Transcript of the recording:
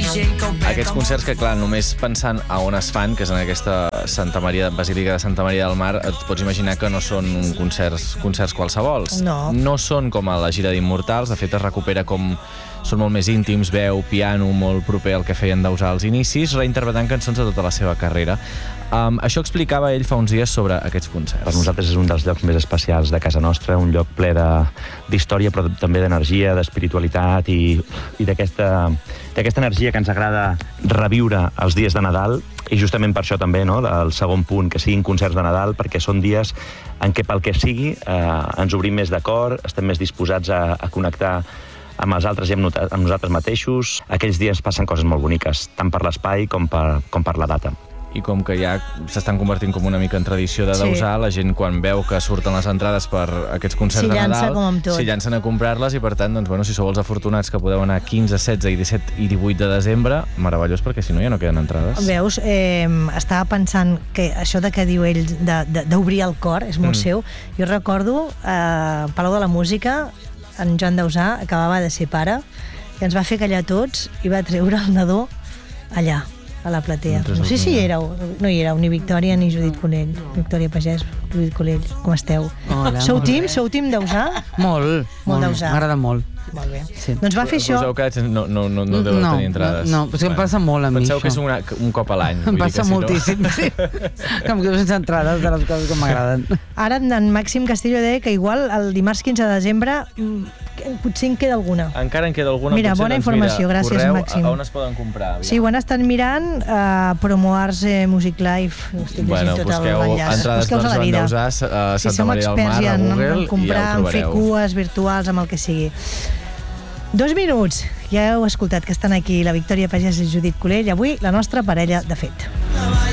Aquests concerts que, clar, només pensant a on es fan, que és en aquesta Basílica de Santa Maria del Mar, et pots imaginar que no són concerts qualsevols. No són com a la gira d'Immortals, de fet es recupera com... Són molt més íntims, veu, piano, molt proper al que feien Dausà als inicis, reinterpretant cançons de tota la seva carrera. Això explicava ell fa uns dies sobre aquests concerts. Per nosaltres és un dels llocs més especials de casa nostra, un lloc ple d'història, però també d'energia, d'espiritualitat i d'aquesta energia que ens agrada reviure els dies de Nadal, i justament per això també, no, del segon punt, que siguin concerts de Nadal, perquè són dies en què pel que sigui ens obrim més de cor, estem més disposats a connectar amb els altres i amb nosaltres mateixos. Aquells dies passen coses molt boniques, tant per l'espai com per la data. I com que ja s'estan convertint com una mica en tradició de Dausà, la gent quan veu que surten les entrades per aquests concerts de Nadal s'hi llancen a comprar-les i per tant, doncs, bueno, si sou els afortunats que podeu anar 15, 16 i 17 i 18 de desembre, meravellós, perquè si no ja no queden entrades. Veus, estava pensant que això de que diu ell d'obrir el cor és molt seu. Jo recordo Palau de la Música, en Joan Dausà acabava de ser pare i ens va fer callar tots i va treure el nadó allà, a la platea. No sé si no hi éreu, ni Victòria ni Judit Conell. Victòria Pagès, Judit Conell, com esteu? Hola, Sou team Dausà? Molt Dausà. M'agrada molt. Molt bé. Doncs va fer això... Us heu quedat sense... No deu tenir entrades. No, però em passa molt a mi, això. Penseu que és un cop a l'any. Em passa moltíssim, sí. Que em quedo sense entrades de les coses que m'agraden. Ara en Màxim Castillo deia que igual el dimarts 15 de desembre potser en queda alguna. Encara en queda alguna. Mira, bona informació, gràcies, Màxim. A on es poden comprar? Sí, ho han estat mirant a Promoars Music Live. Bueno, busqueu entrades de Joan Dausà a Santa Maria del Mar, a Google, i ja ho trobareu. En fer cues virtuals, amb el que sigui. 2 minuts. Ja heu escoltat que estan aquí la Victòria Pagès i Judit Conell, i avui la nostra parella de fet.